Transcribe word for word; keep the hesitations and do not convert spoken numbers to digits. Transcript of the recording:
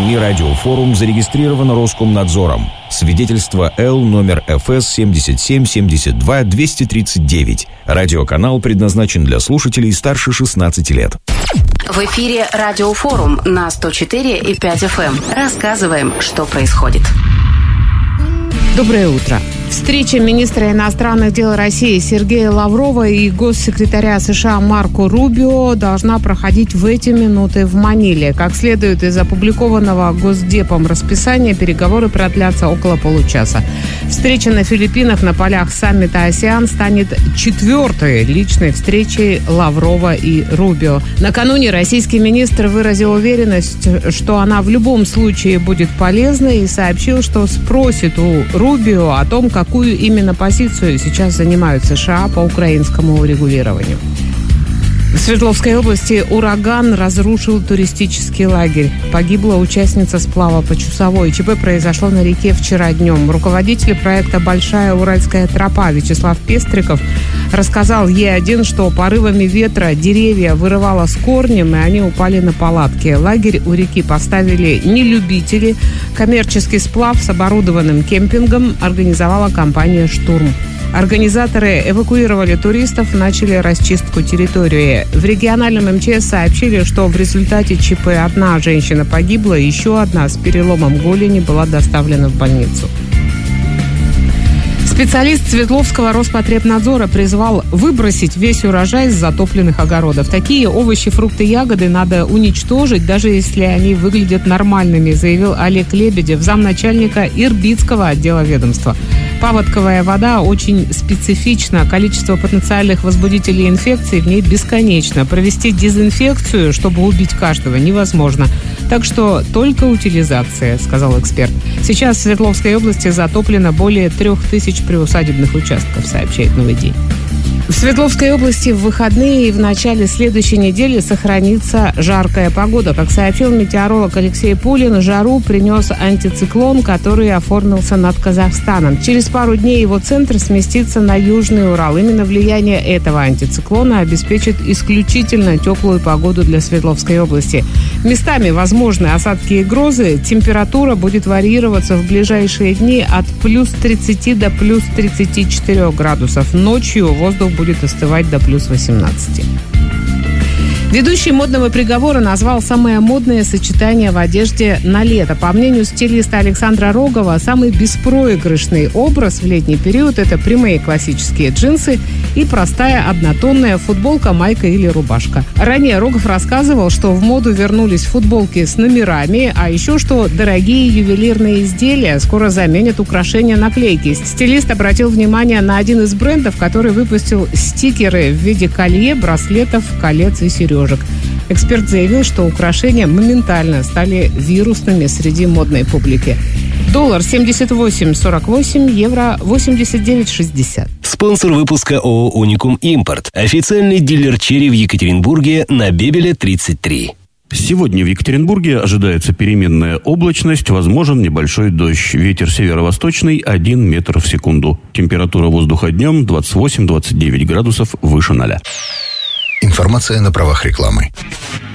СМИ «Радиофорум» зарегистрирован Роскомнадзором. Свидетельство Л номер эф эс семьдесят семь семьдесят два двести тридцать девять. Радиоканал предназначен для слушателей старше шестнадцати лет. В эфире «Радиофорум» на сто четыре и пять эф эм. Рассказываем, что происходит. Доброе утро. Встреча министра иностранных дел России Сергея Лаврова и госсекретаря США Марко Рубио должна проходить в эти минуты в Маниле. Как следует из опубликованного Госдепом расписания, переговоры продлятся около получаса. Встреча на Филиппинах на полях саммита АСЕАН станет четвертой личной встречей Лаврова и Рубио. Накануне российский министр выразил уверенность, что она в любом случае будет полезной, и сообщил, что спросит у Рубио о том, какую именно позицию сейчас занимают США по украинскому урегулированию. В Свердловской области ураган разрушил туристический лагерь. Погибла участница сплава по Чусовой. ЧП произошло на реке вчера днем. Руководитель проекта «Большая Уральская тропа» Вячеслав Пестриков рассказал Е один, что порывами ветра деревья вырывало с корнем, и они упали на палатки. Лагерь у реки поставили не любители. Коммерческий сплав с оборудованным кемпингом организовала компания «Штурм». Организаторы эвакуировали туристов, начали расчистку территории. В региональном эм че эс сообщили, что в результате ЧП одна женщина погибла, еще одна с переломом голени была доставлена в больницу. Специалист Свердловского Роспотребнадзора призвал выбросить весь урожай с затопленных огородов. Такие овощи, фрукты, ягоды надо уничтожить, даже если они выглядят нормальными, заявил Олег Лебедев, замначальника Ирбитского отдела ведомства. Паводковая вода очень специфична. Количество потенциальных возбудителей инфекции в ней бесконечно. Провести дезинфекцию, чтобы убить каждого, невозможно. Так что только утилизация, сказал эксперт. Сейчас в Свердловской области затоплено более трех тысяч приусадебных участков, сообщает «Новый день». В Свердловской области в выходные и в начале следующей недели сохранится жаркая погода. Как сообщил метеоролог Алексей Пулин, жару принес антициклон, который оформился над Казахстаном. Через пару дней его центр сместится на Южный Урал. Именно влияние этого антициклона обеспечит исключительно теплую погоду для Свердловской области. Местами возможны осадки и грозы. Температура будет варьироваться в ближайшие дни от плюс тридцати до плюс тридцати четырёх градусов. Ночью воздух будет остывать до плюс восемнадцати. Ведущий модного приговора назвал самое модное сочетание в одежде на лето. По мнению стилиста Александра Рогова, самый беспроигрышный образ в летний период – это прямые классические джинсы и простая однотонная футболка, майка или рубашка. Ранее Рогов рассказывал, что в моду вернулись футболки с номерами, а еще что дорогие ювелирные изделия скоро заменят украшения наклейки. Стилист обратил внимание на один из брендов, который выпустил стикеры в виде колье, браслетов, колец и сережек. Эксперт заявил, что украшения моментально стали вирусными среди модной публики. Доллар семьдесят восемь сорок восемь, евро восемьдесят девять шестьдесят. Спонсор выпуска ООО «Уникум Импорт». Официальный дилер черри в Екатеринбурге на Бебеля тридцать три. Сегодня в Екатеринбурге ожидается переменная облачность, возможен небольшой дождь. Ветер северо-восточный один метр в секунду. Температура воздуха днем двадцать восемь - двадцать девять градусов выше ноля. Информация на правах рекламы.